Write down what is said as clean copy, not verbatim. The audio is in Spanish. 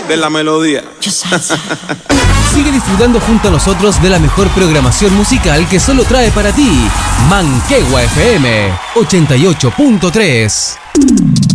de la melodía. Sigue disfrutando junto a nosotros de la mejor programación musical que solo trae para ti Manquehue FM 88.3.